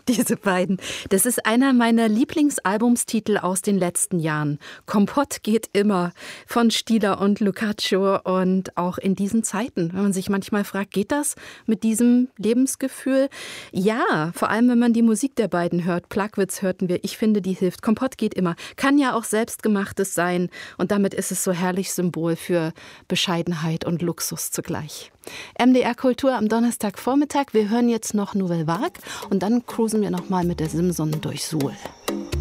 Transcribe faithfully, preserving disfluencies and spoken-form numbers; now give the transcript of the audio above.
diese beiden. Das ist einer meiner Lieblingsalbumstitel aus den letzten Jahren. Kompott geht immer von Stieler und Lucaccio und auch in diesen Zeiten, wenn man sich manchmal fragt, geht das mit diesem Lebensgefühl? Ja, vor allem, wenn man die Musik der beiden hört. Plagwitz hörten wir, ich finde, die hilft. Kompott geht immer. Kann ja auch selbstgemachtes sein und damit ist es so herrlich Symbol für Bescheidenheit und Luxus zugleich. M D R Kultur am Donnerstagvormittag. Wir hören jetzt noch Nouvelle Vague und dann cruisen wir noch mal mit der Simson durch Suhl.